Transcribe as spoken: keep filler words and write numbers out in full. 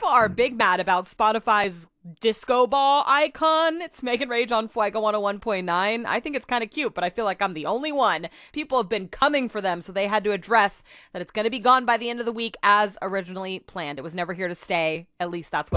people are big mad about Spotify's disco ball icon. It's Megan Rage on Fuego one oh one point nine. I think it's kind of cute, but I feel like I'm the only one. People have been coming for them, so they had to address that it's going to be gone by the end of the week as originally planned. It was never here to stay. At least that's what